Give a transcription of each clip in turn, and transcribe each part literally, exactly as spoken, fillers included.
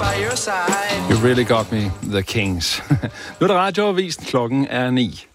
by your side. You really got me, The Kings. Nu er der radioavisen, klokken er ni.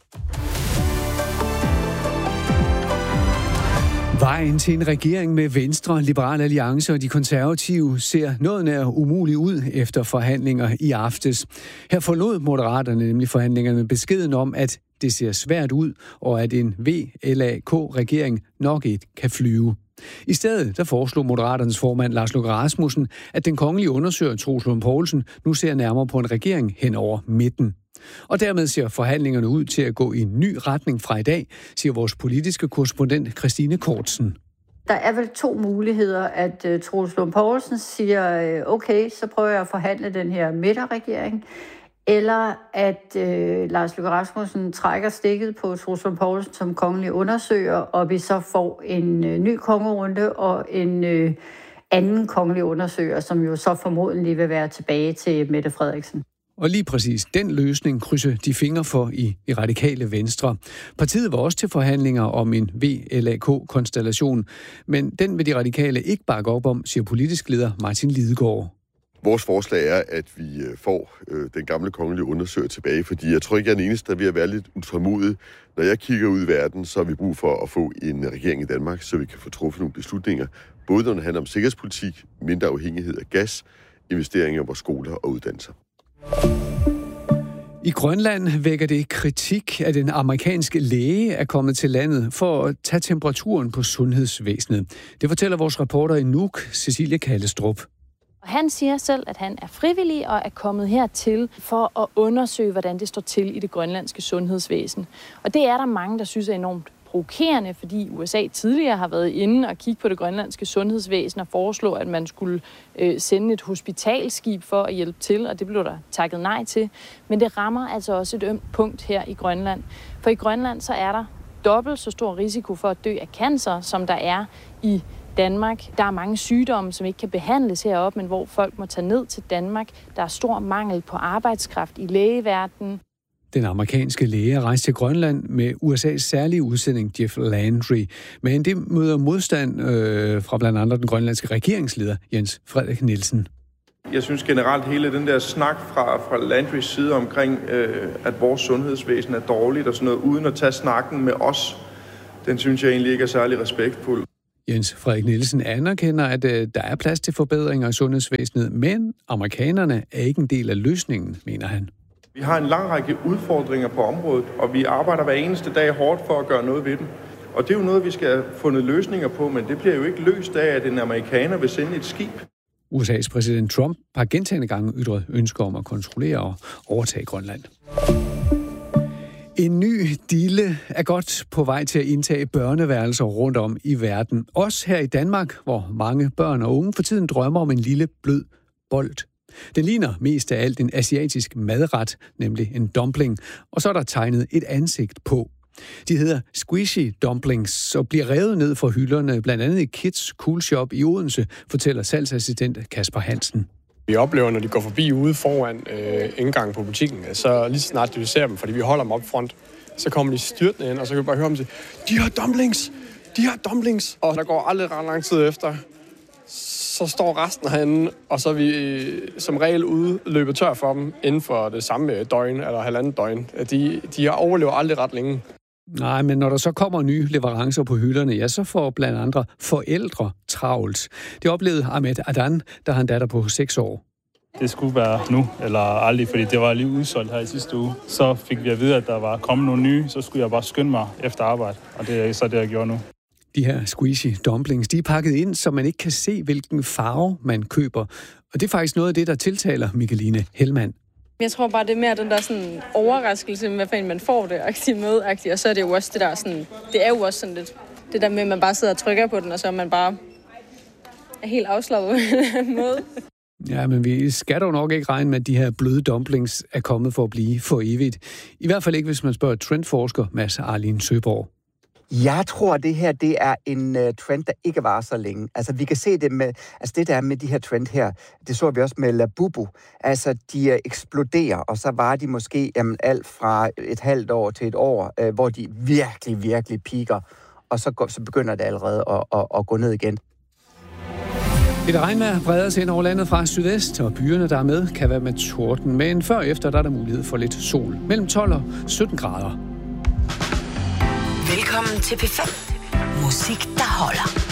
Vejen til en regering med Venstre, Liberal Alliance og de konservative ser noget nær umuligt ud efter forhandlinger i aftes. Her forlod Moderaterne nemlig forhandlingerne med beskeden om, at det ser svært ud, og at en V L A K-regering nok ikke kan flyve. I stedet der foreslog Moderaternes formand Lars Løkke Rasmussen, at den kongelige undersøger Troels Lund Poulsen nu ser nærmere på en regering hen over midten. Og dermed ser forhandlingerne ud til at gå i en ny retning fra i dag, siger vores politiske korrespondent Christine Kortsen. Der er vel to muligheder, at uh, Troels Lund Poulsen siger, uh, okay, så prøver jeg at forhandle den her midterregering, eller at uh, Lars Løkke Rasmussen trækker stikket på Troels Lund Poulsen som kongelig undersøger, og vi så får en uh, ny kongerunde og en uh, anden kongelig undersøger, som jo så formodentlig vil være tilbage til Mette Frederiksen. Og lige præcis den løsning krydser de fingre for i, i Radikale Venstre. Partiet var også til forhandlinger om en V L A K-konstellation, men den vil de radikale ikke bakke op om, siger politisk leder Martin Lidegaard. Vores forslag er, at vi får øh, den gamle kongelige undersøger tilbage, fordi jeg tror ikke, jeg er den eneste, der er ved at være lidt utålmodig. Når jeg kigger ud i verden, så har vi brug for at få en regering i Danmark, så vi kan få truffet nogle beslutninger, både når det handler om sikkerhedspolitik, mindre afhængighed af gas, investeringer i vores skoler og uddannelser. I Grønland vækker det kritik, at den amerikanske læge er kommet til landet for at tage temperaturen på sundhedsvæsenet. Det fortæller vores reporter i Nuuk, Cecilie Kallestrup. Han siger selv, at han er frivillig og er kommet hertil for at undersøge, hvordan det står til i det grønlandske sundhedsvæsen. Og det er der mange, der synes er enormt provokerende, fordi U S A tidligere har været inde og kigge på det grønlandske sundhedsvæsen og foreslå, at man skulle øh, sende et hospitalskib for at hjælpe til, og det blev der takket nej til. Men det rammer altså også et ømt punkt her i Grønland. For i Grønland så er der dobbelt så stor risiko for at dø af cancer, som der er i Danmark. Der er mange sygdomme, som ikke kan behandles heroppe, men hvor folk må tage ned til Danmark. Der er stor mangel på arbejdskraft i lægeverdenen. Den amerikanske læge rejste til Grønland med U S A's særlige udsending Jeff Landry. Men det møder modstand øh, fra blandt andet den grønlandske regeringsleder Jens Frederik Nielsen. Jeg synes generelt hele den der snak fra, fra Landrys side omkring, øh, at vores sundhedsvæsen er dårligt og sådan noget, uden at tage snakken med os, den synes jeg egentlig ikke er særlig respektfuld. Jens Frederik Nielsen anerkender, at øh, der er plads til forbedringer i sundhedsvæsenet, men amerikanerne er ikke en del af løsningen, mener han. Vi har en lang række udfordringer på området, og vi arbejder hver eneste dag hårdt for at gøre noget ved dem. Og det er jo noget, vi skal have fundet løsninger på, men det bliver jo ikke løst af, at en amerikaner vil sende et skib. U S A's præsident Trump har gentagne gange ytret ønsker om at kontrollere og overtage Grønland. En ny dille er godt på vej til at indtage børneværelser rundt om i verden. Også her i Danmark, hvor mange børn og unge for tiden drømmer om en lille blød bold. Den ligner mest af alt en asiatisk madret, nemlig en dumpling, og så er der tegnet et ansigt på. De hedder squishy dumplings og bliver revet ned fra hylderne, blandt andet i Kids Cool Shop i Odense, fortæller salgsassistent Kasper Hansen. Vi oplever, når de går forbi ude foran øh, indgangen på butikken, så lige snart de ser dem, fordi vi holder dem op front, så kommer de styrtende ind, og så kan vi bare høre dem sige, de har dumplings, de har dumplings. Og der går aldrig ret lang tid efter, så står resten herinde, og så er vi øh, som regel ude løbet tør for dem inden for det samme døgn eller halvanden døgn. De, de overlever aldrig ret længe. Nej, men når der så kommer nye leverancer på hylderne, ja, så får blandt andre forældre travlt. Det oplevede Ahmed Adan, der har en datter på seks år. Det skulle være nu, eller aldrig, fordi det var lige udsolgt her i sidste uge. Så fik vi at vide, at der var kommet nogle nye, så skulle jeg bare skynde mig efter arbejde, og det er så det, jeg gjorde nu. De her squishy dumplings, de er pakket ind, så man ikke kan se, hvilken farve man køber. Og det er faktisk noget af det, der tiltaler Michaeline Hellmann. Jeg tror bare, det er mere den der sådan overraskelse med, hvad fanden man får det aktivt med, aktivt. Og så er det jo også det der sådan, det er jo også sådan lidt, det der med, at man bare sidder og trykker på den, og så er man bare er helt afslappet på en måde. Ja, men vi skal dog nok ikke regne med, at de her bløde dumplings er kommet for at blive for evigt. I hvert fald ikke, hvis man spørger trendforsker Mads Arlin Søborg. Jeg tror, at det her det er en uh, trend, der ikke varer så længe. Altså, vi kan se det med, altså det der er med de her trend her, det så vi også med Labubu. Altså, de uh, eksploderer, og så var de måske jamen, alt fra et halvt år til et år, uh, hvor de virkelig, virkelig piker, og så, går, så begynder det allerede at, at, at gå ned igen. Et regnvejr breder sig ind over landet fra sydvest, og byerne, der er med, kan være med torden. Men før og efter, der er der mulighed for lidt sol. Mellem tolv og sytten grader. Velkommen til P fem. Musik, der holder.